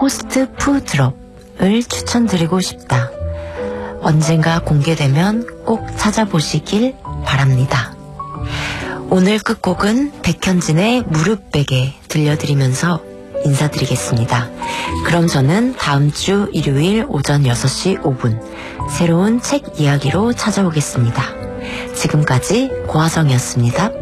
포스트 푸드롭을 추천드리고 싶다. 언젠가 공개되면 꼭 찾아보시길 바랍니다. 오늘 끝곡은 백현진의 무릎 베개 들려드리면서 인사드리겠습니다. 그럼 저는 다음 주 일요일 오전 6시 5분 새로운 책 이야기로 찾아오겠습니다. 지금까지 고화정이었습니다.